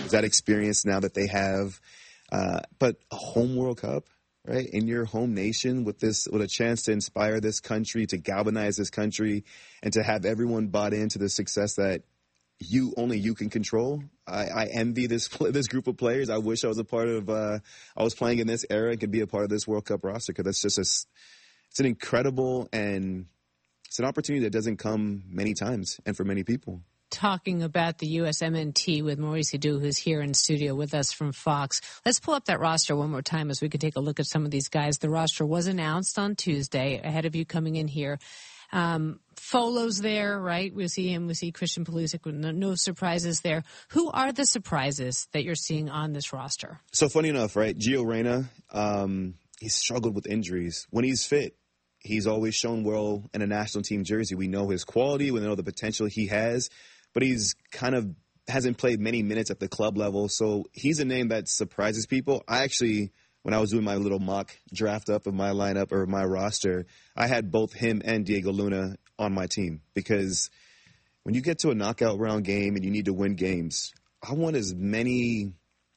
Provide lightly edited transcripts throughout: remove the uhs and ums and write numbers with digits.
Is that experience now that they have? But a home World Cup, right, in your home nation with a chance to inspire this country, to galvanize this country, and to have everyone bought into the success that only you can control. I envy this group of players. I wish I was a part of. I was playing in this era and could be a part of this World Cup roster, because that's just it's an incredible, and it's an opportunity that doesn't come many times and for many people. Talking about the USMNT with Maurice Edu, who's here in studio with us from Fox. Let's pull up that roster one more time as we could take a look at some of these guys. The roster was announced on Tuesday ahead of you coming in here. Folo's there, right? We see him. We see Christian Pulisic. No surprises there. Who are the surprises that you're seeing on this roster? So funny enough, right? Gio Reyna, he's struggled with injuries. When he's fit, he's always shown well in a national team jersey. We know his quality. We know the potential he has. But he's kind of hasn't played many minutes at the club level. So he's a name that surprises people. I actually, when I was doing my little mock draft up of my lineup or my roster, I had both him and Diego Luna on my team, because when you get to a knockout round game and you need to win games, I want as many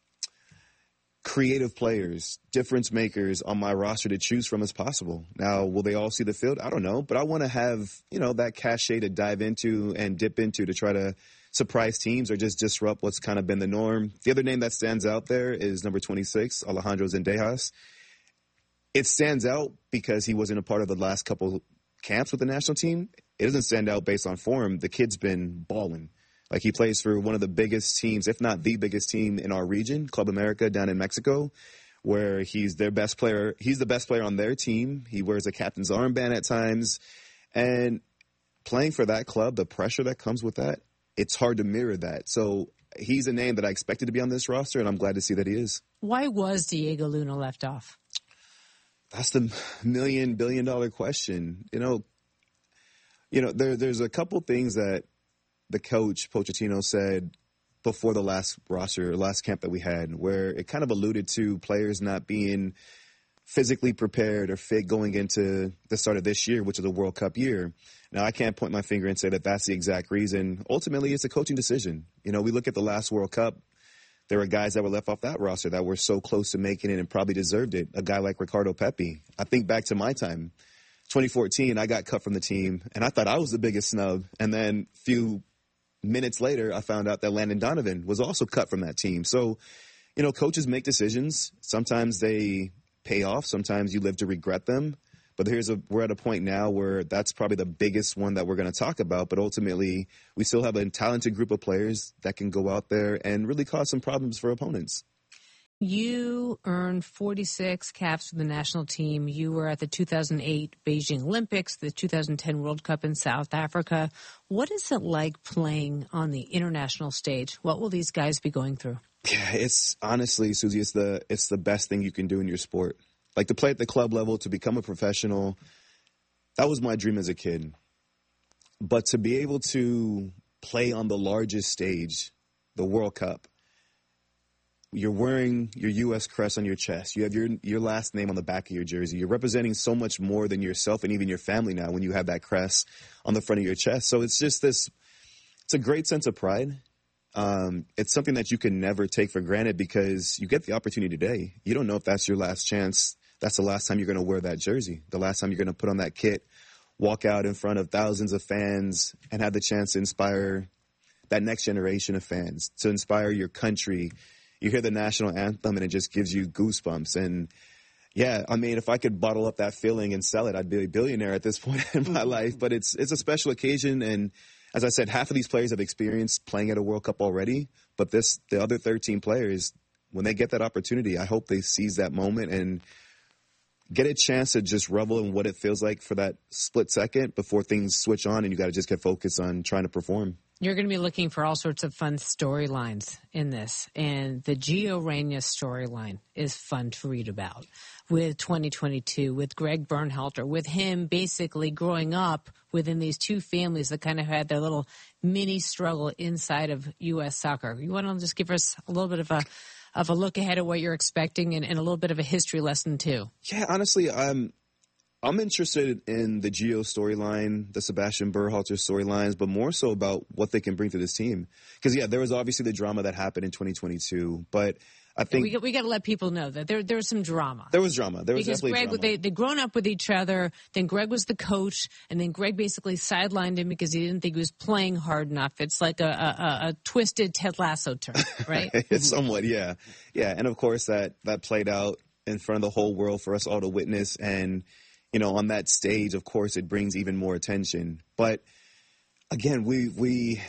creative players, difference makers on my roster to choose from as possible. Now, will they all see the field? I don't know, but I want to have, that cachet to dive into and dip into to try to surprise teams or just disrupt what's kind of been the norm. The other name that stands out there is number 26, Alejandro Zendejas. It stands out because he wasn't a part of the last couple camps with the national team. It doesn't stand out based on form. The kid's been balling. Like, he plays for one of the biggest teams, if not the biggest team in our region, Club America down in Mexico, where he's their best player. He's the best player on their team. He wears a captain's armband at times. And playing for that club, the pressure that comes with that, it's hard to mirror that. So he's a name that I expected to be on this roster, and I'm glad to see that he is. Why was Diego Luna left off? That's the $1 billion question. There's a couple things that the coach, Pochettino, said before the last camp that we had, where it kind of alluded to players not being physically prepared or fit going into the start of this year, which is a World Cup year. Now, I can't point my finger and say that that's the exact reason. Ultimately, it's a coaching decision. We look at the last World Cup. There were guys that were left off that roster that were so close to making it and probably deserved it. A guy like Ricardo Pepi. I think back to my time. 2014, I got cut from the team, and I thought I was the biggest snub. And then a few minutes later, I found out that Landon Donovan was also cut from that team. So, coaches make decisions. Sometimes they pay off. Sometimes you live to regret them. But we're at a point now where that's probably the biggest one that we're going to talk about. But ultimately, we still have a talented group of players that can go out there and really cause some problems for opponents. You earned 46 caps for the national team. You were at the 2008 Beijing Olympics, the 2010 World Cup in South Africa. What is it like playing on the international stage? What will these guys be going through? Yeah, it's honestly, Susie, it's the best thing you can do in your sport. Like, to play at the club level, to become a professional, that was my dream as a kid. But to be able to play on the largest stage, the World Cup, you're wearing your U.S. crest on your chest. You have your last name on the back of your jersey. You're representing so much more than yourself and even your family now when you have that crest on the front of your chest. So it's just it's a great sense of pride. It's something that you can never take for granted because you get the opportunity today. You don't know if that's your last chance. That's the last time you're going to wear that jersey, the last time you're going to put on that kit, walk out in front of thousands of fans and have the chance to inspire that next generation of fans, to inspire your country. You hear the national anthem and it just gives you goosebumps. And yeah, I mean, if I could bottle up that feeling and sell it, I'd be a billionaire at this point in my life. But it's a special occasion. And as I said, half of these players have experienced playing at a World Cup already. But the other 13 players, when they get that opportunity, I hope they seize that moment and get a chance to just revel in what it feels like for that split second before things switch on and you got to just get focused on trying to perform. You're going to be looking for all sorts of fun storylines in this. And the Gio Reyna storyline is fun to read about with 2022, with Greg Bernhalter, with him basically growing up within these two families that kind of had their little mini struggle inside of U.S. soccer. You want to just give us a little bit of a look ahead at what you're expecting and a little bit of a history lesson too? Yeah, honestly, I'm interested in the Gio storyline, the Sebastian Berhalter storylines, but more so about what they can bring to this team. Because, yeah, there was obviously the drama that happened in 2022, but I think we got to let people know that there was some drama. There was drama. There was because definitely Greg, drama. They'd grown up with each other. Then Greg was the coach, and then Greg basically sidelined him because he didn't think he was playing hard enough. It's like a twisted Ted Lasso term, right? It's somewhat, yeah. Yeah, and of course that played out in front of the whole world for us all to witness. And, you know, on that stage, of course, it brings even more attention. But, again, we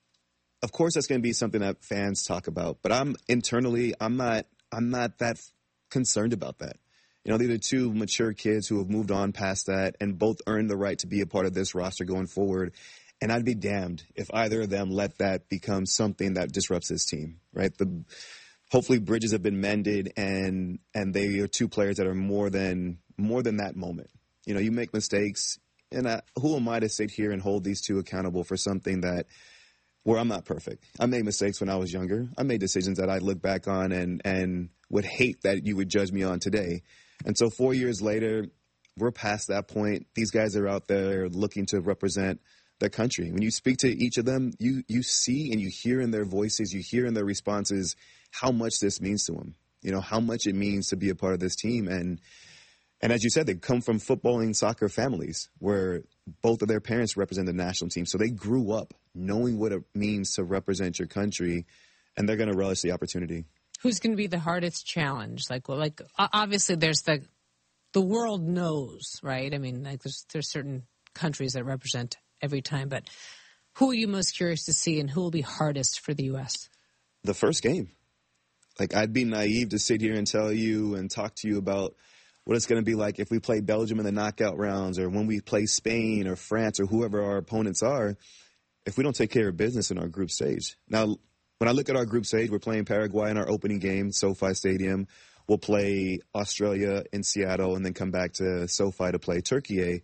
of course, that's going to be something that fans talk about. But I'm not that concerned about that. You know, these are two mature kids who have moved on past that and both earned the right to be a part of this roster going forward. And I'd be damned if either of them let that become something that disrupts this team, right? Hopefully bridges have been mended and they are two players that are more than that moment. You know, you make mistakes, and who am I to sit here and hold these two accountable for something where I'm not perfect. I made mistakes when I was younger. I made decisions that I look back on and would hate that you would judge me on today. And so 4 years later, we're past that point. These guys are out there looking to represent their country. When you speak to each of them, you see and you hear in their voices, you hear in their responses how much this means to them. You know, how much it means to be a part of this team. And as you said, they come from footballing soccer families where both of their parents represent the national team. So they grew up knowing what it means to represent your country, and they're going to relish the opportunity. Who's going to be the hardest challenge? Like obviously there's the world knows, right? I mean, like there's certain countries that represent every time, but who are you most curious to see, and who will be hardest for the U.S.? The first game. Like, I'd be naive to sit here and tell you and talk to you about what it's going to be like if we play Belgium in the knockout rounds, or when we play Spain or France or whoever our opponents are, if we don't take care of business in our group stage. Now, when I look at our group stage, we're playing Paraguay in our opening game, SoFi Stadium. We'll play Australia in Seattle and then come back to SoFi to play Turkey.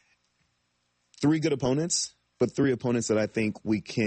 3 good opponents, but 3 opponents that I think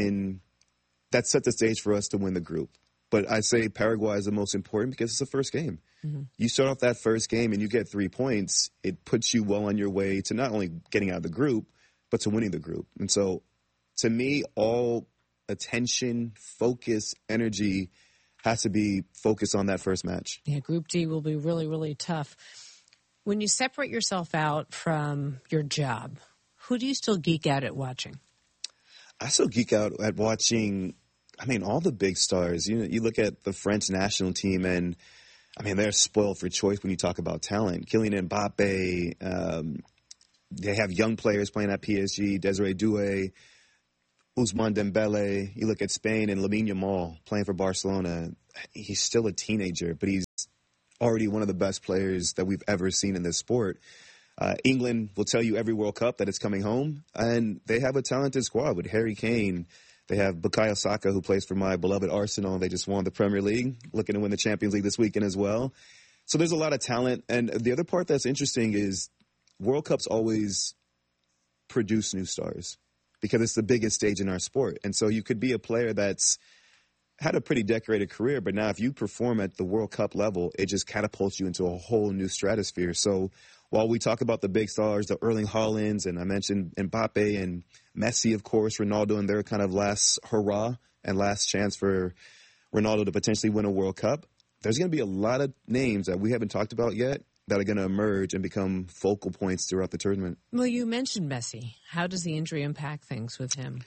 that set the stage for us to win the group. But I say Paraguay is the most important because it's the first game. Mm-hmm. You start off that first game and you get 3 points, it puts you well on your way to not only getting out of the group, but to winning the group. And so, to me, all attention, focus, energy has to be focused on that first match. Yeah, Group D will be really, really tough. When you separate yourself out from your job, who do you still geek out at watching? I still geek out at watching, all the big stars. You know, you look at the French national team, and, they're spoiled for choice when you talk about talent. Kylian Mbappe, they have young players playing at PSG, Desiree Doué, Ousmane Dembele. You look at Spain and Lamine Yamal playing for Barcelona. He's still a teenager, but he's already one of the best players that we've ever seen in this sport. England will tell you every World Cup that it's coming home, and they have a talented squad with Harry Kane. They have Bukayo Saka, who plays for my beloved Arsenal. They just won the Premier League, looking to win the Champions League this weekend as well. So there's a lot of talent. And the other part that's interesting is World Cups always produce new stars because it's the biggest stage in our sport. And so you could be a player that's had a pretty decorated career, but now if you perform at the World Cup level, it just catapults you into a whole new stratosphere. So while we talk about the big stars, the Erling Haalands, and I mentioned Mbappe and Messi, of course, Ronaldo, and their kind of last hurrah and last chance for Ronaldo to potentially win a World Cup, there's going to be a lot of names that we haven't talked about yet that are going to emerge and become focal points throughout the tournament. Well, you mentioned Messi. How does the injury impact things with him?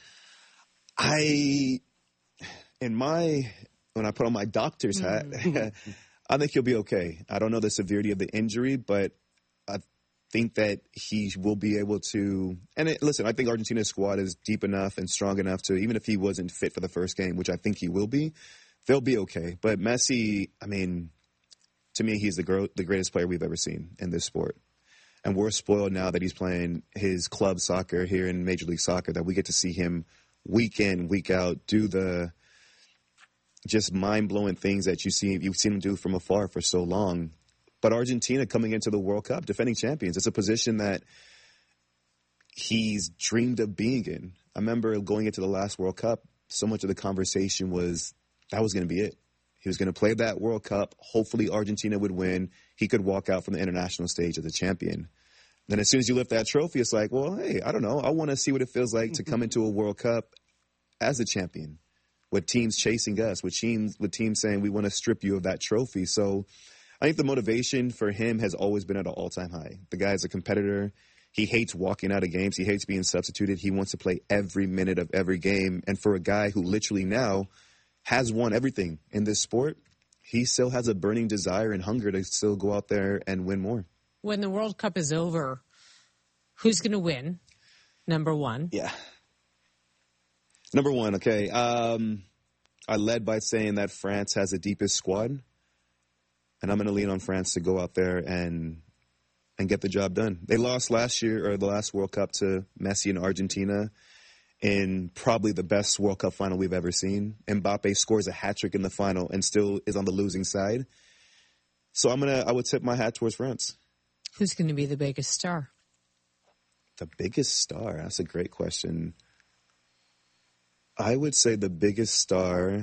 When I put on my doctor's hat, I think he'll be okay. I don't know the severity of the injury, but I think that he will be able to. And listen, I think Argentina's squad is deep enough and strong enough to, even if he wasn't fit for the first game, which I think he will be, they'll be okay. But Messi, to me, he's the greatest player we've ever seen in this sport. And we're spoiled now that he's playing his club soccer here in Major League Soccer, that we get to see him week in, week out, do the just mind-blowing things that you've seen him do from afar for so long. But Argentina coming into the World Cup, defending champions, it's a position that he's dreamed of being in. I remember going into the last World Cup, so much of the conversation was that was going to be it. He was going to play that World Cup. Hopefully Argentina would win. He could walk out from the international stage as a champion. Then as soon as you lift that trophy, it's like, well, hey, I don't know. I want to see what it feels like to come into a World Cup as a champion, with teams chasing us, with teams saying we want to strip you of that trophy. So I think the motivation for him has always been at an all-time high. The guy's a competitor. He hates walking out of games. He hates being substituted. He wants to play every minute of every game. And for a guy who literally now has won everything in this sport, he still has a burning desire and hunger to still go out there and win more. When the World Cup is over, who's going to win? Number one. Yeah. Number one, okay. I led by saying that France has the deepest squad, and I'm going to lean on France to go out there and get the job done. They lost last year, or the last World Cup, to Messi and Argentina in probably the best World Cup final we've ever seen. Mbappe scores a hat-trick in the final and still is on the losing side. So I would tip my hat towards France. Who's going to be the biggest star? The biggest star? That's a great question. I would say the biggest star,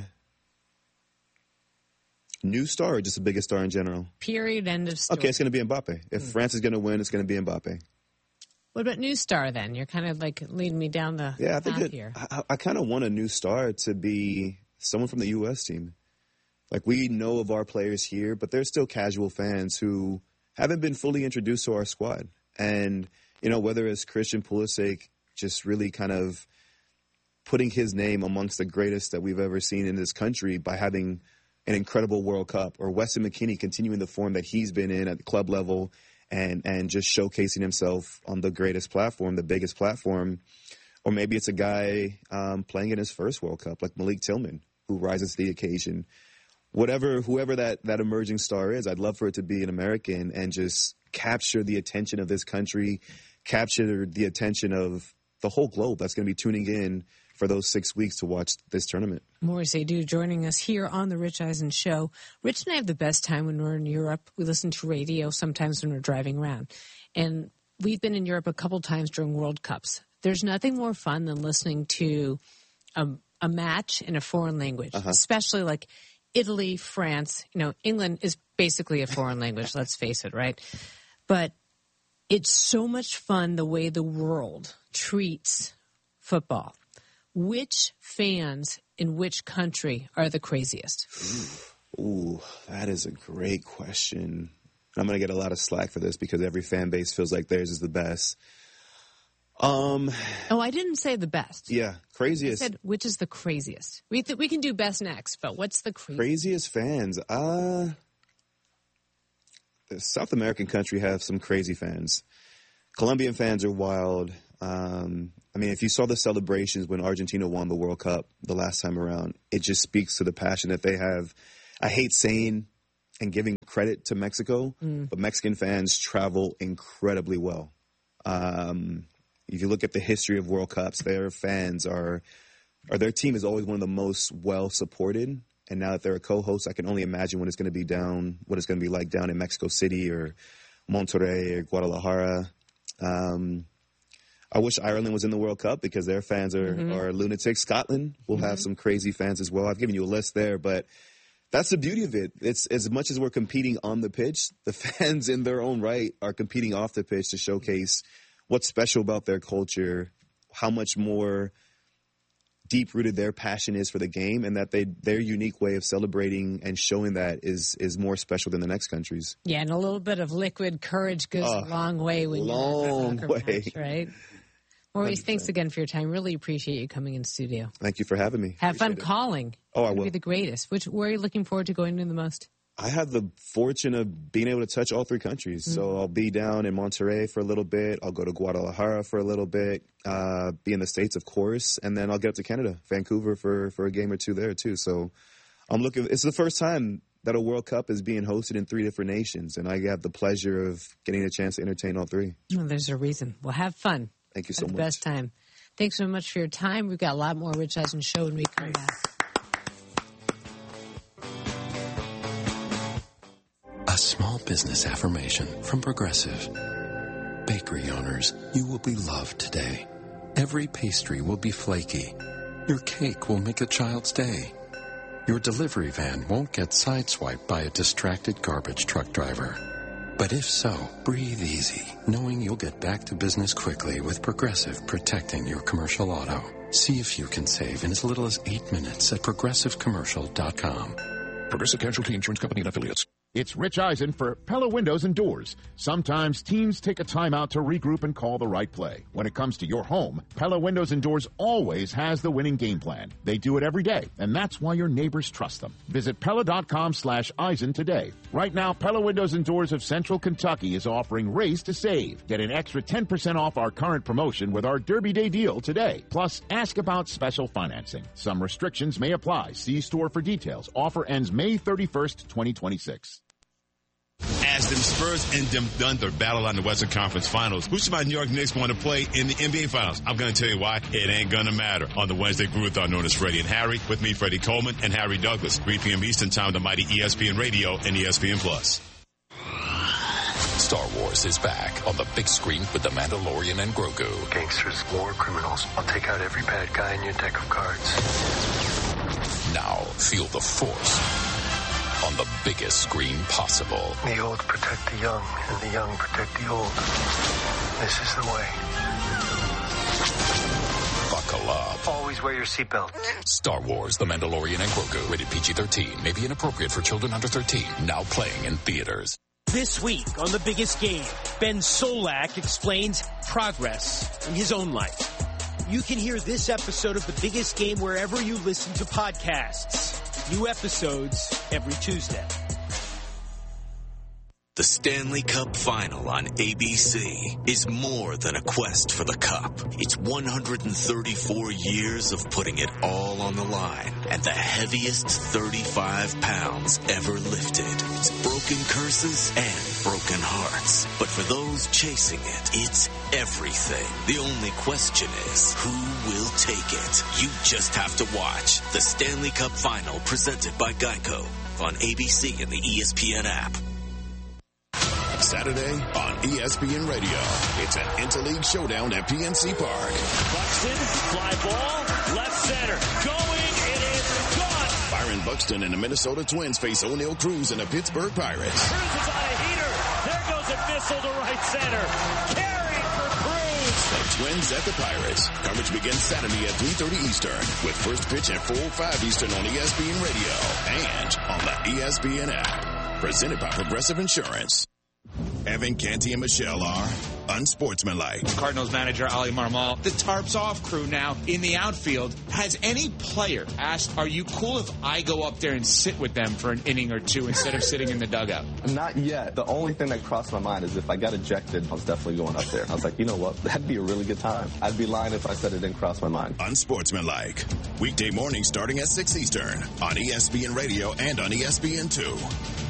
new star, or just the biggest star in general? Period, end of story. Okay, it's going to be Mbappe. If France is going to win, it's going to be Mbappe. What about new star then? You're kind of like leading me down the path here. I kind of want a new star to be someone from the U.S. team. Like, we know of our players here, but there's still casual fans who haven't been fully introduced to our squad. And, you know, whether it's Christian Pulisic just really kind of putting his name amongst the greatest that we've ever seen in this country by having an incredible World Cup, or Weston McKennie continuing the form that he's been in at the club level and just showcasing himself on the greatest platform, the biggest platform. Or maybe it's a guy playing in his first World Cup, like Malik Tillman, who rises to the occasion. Whoever that emerging star is, I'd love for it to be an American and just capture the attention of this country, capture the attention of the whole globe that's going to be tuning in for those 6 weeks to watch this tournament. Maurice Edu joining us here on The Rich Eisen Show. Rich and I have the best time when we're in Europe. We listen to radio sometimes when we're driving around. And we've been in Europe a couple times during World Cups. There's nothing more fun than listening to a match in a foreign language, especially like Italy, France. You know, England is basically a foreign language, let's face it, right? But it's so much fun the way the world treats football. Which fans in which country are the craziest? Ooh, that is a great question. I'm going to get a lot of slack for this because every fan base feels like theirs is the best. I didn't say the best. Yeah, craziest. I said which is the craziest. We can do best next, but what's the craziest fans? The South American country have some crazy fans. Colombian fans are wild. I mean, if you saw the celebrations when Argentina won the World Cup the last time around, it just speaks to the passion that they have. I hate saying and giving credit to Mexico, but Mexican fans travel incredibly well. If you look at the history of World Cups, their fans their team is always one of the most well supported. And now that they're a co-host, I can only imagine what it's going to be like down in Mexico City or Monterrey or Guadalajara. I wish Ireland was in the World Cup because their fans are lunatics. Scotland will have some crazy fans as well. I've given you a list there, but that's the beauty of it. It's as much as we're competing on the pitch, the fans in their own right are competing off the pitch to showcase what's special about their culture, how much more deep-rooted their passion is for the game, and that their unique way of celebrating and showing that is more special than the next country's. Yeah, and a little bit of liquid courage goes a long way when you're in a soccer match, right? Maurice, 100%. Thanks again for your time. Really appreciate you coming in studio. Thank you for having me. Have fun calling. Oh, I will. Be the greatest. Where are you looking forward to going to the most? I have the fortune of being able to touch all three countries. So I'll be down in Monterrey for a little bit. I'll go to Guadalajara for a little bit, be in the States, of course, and then I'll get up to Canada, Vancouver for a game or two there too. So it's the first time that a World Cup is being hosted in 3 different nations, and I have the pleasure of getting a chance to entertain all 3. Well, there's a reason. Well, have fun. Thank you so much. The best time. Thanks so much for your time. We've got a lot more Rich Eisen Show when we come back. A small business affirmation from Progressive. Bakery owners, you will be loved today. Every pastry will be flaky. Your cake will make a child's day. Your delivery van won't get sideswiped by a distracted garbage truck driver. But if so, breathe easy, knowing you'll get back to business quickly with Progressive protecting your commercial auto. See if you can save in as little as 8 minutes at progressivecommercial.com. Progressive Casualty Insurance Company and Affiliates. It's Rich Eisen for Pella Windows and Doors. Sometimes teams take a timeout to regroup and call the right play. When it comes to your home, Pella Windows and Doors always has the winning game plan. They do it every day, and that's why your neighbors trust them. Visit Pella.com/Eisen today. Right now, Pella Windows and Doors of Central Kentucky is offering Race to Save. Get an extra 10% off our current promotion with our Derby Day deal today. Plus, ask about special financing. Some restrictions may apply. See store for details. Offer ends May 31st, 2026. As them Spurs and them Thunder battle on the Western Conference Finals, who should my New York Knicks want to play in the NBA Finals? I'm going to tell you why. It ain't going to matter. On the Wednesday Groove-a-thon known as Freddie and Harry, with me, Freddie Coleman and Harry Douglas, 3 p.m. Eastern Time, the mighty ESPN Radio and ESPN Plus. Star Wars is back on the big screen with The Mandalorian and Grogu. Gangsters, war criminals. I'll take out every bad guy in your deck of cards. Now, feel the Force on the biggest screen possible. The old protect the young, and the young protect the old. This is the way. Buckle up. Always wear your seatbelt. Star Wars, The Mandalorian and Grogu. Rated PG-13. May be inappropriate for children under 13. Now playing in theaters. This week on The Biggest Game, Ben Solak explains progress in his own life. You can hear this episode of The Biggest Game wherever you listen to podcasts. New episodes every Tuesday. The Stanley Cup Final on ABC is more than a quest for the cup. It's 134 years of putting it all on the line and the heaviest 35 pounds ever lifted. It's broken curses and broken hearts. But for those chasing it, it's everything. The only question is, who will take it? You just have to watch the Stanley Cup Final presented by Geico on ABC and the ESPN app. Saturday on ESPN Radio. It's an interleague showdown at PNC Park. Buxton, fly ball, left center, going, it is gone. Byron Buxton and the Minnesota Twins face O'Neal Cruz and the Pittsburgh Pirates. Cruz is on a heater. There goes a missile to right center. Carry for Cruz. The Twins at the Pirates. Coverage begins Saturday at 3:30 Eastern with first pitch at 4:05 Eastern on ESPN Radio and on the ESPN app. Presented by Progressive Insurance. Evan Canty and Michelle are unsportsmanlike. Cardinals manager Ali Marmol, the tarps off crew now in the outfield. Has any player asked, are you cool if I go up there and sit with them for an inning or two instead of sitting in the dugout? Not yet. The only thing that crossed my mind is if I got ejected, I was definitely going up there. I was like, you know what? That'd be a really good time. I'd be lying if I said it didn't cross my mind. Unsportsmanlike. Weekday mornings starting at 6 Eastern on ESPN Radio and on ESPN2.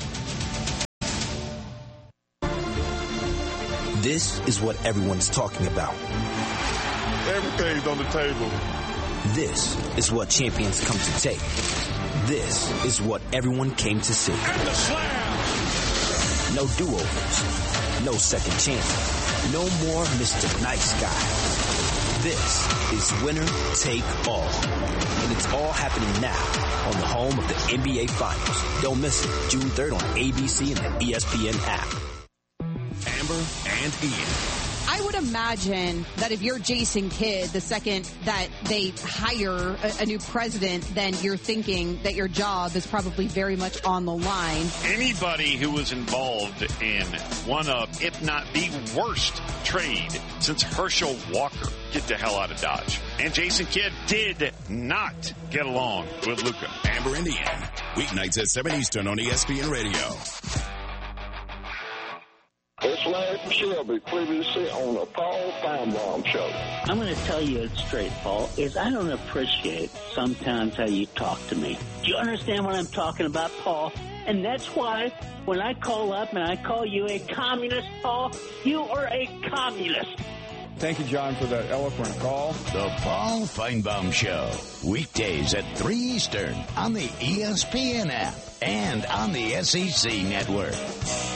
This is what everyone's talking about. Everything's on the table. This is what champions come to take. This is what everyone came to see. And the slam! No do-overs. No second chance. No more Mr. Nice Guy. This is winner take all. And it's all happening now on the home of the NBA Finals. Don't miss it. June 3rd on ABC and the ESPN app. Amber and Ian. I would imagine that if you're Jason Kidd, the second that they hire a new president, then you're thinking that your job is probably very much on the line. Anybody who was involved in one of, if not the worst trade since Herschel Walker, get the hell out of Dodge. And Jason Kidd did not get along with Luka. Amber and Ian. Weeknights at 7 Eastern on ESPN Radio. It's Larry Shelby, previously on the Paul Feinbaum Show. I'm going to tell you it straight, Paul, is I don't appreciate sometimes how you talk to me. Do you understand what I'm talking about, Paul? And that's why when I call up and I call you a communist, Paul, you are a communist. Thank you, John, for that eloquent call. The Paul Feinbaum Show, weekdays at 3 Eastern on the ESPN app and on the SEC Network.